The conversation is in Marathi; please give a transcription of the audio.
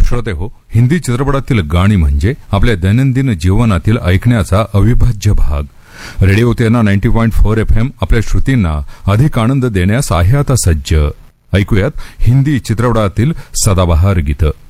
श्रोते हो, हिंदी चित्रपटातील गाणी म्हणजे आपल्या दैनंदिन जीवनातील ऐकण्याचा अविभाज्य भाग. रेडिओ तेना 90.4 FM आपल्या श्रुतींना अधिक आनंद देण्यास आहे आता सज्ज. ऐकूयात हिंदी चित्रपटातील सदाबहार गीतं.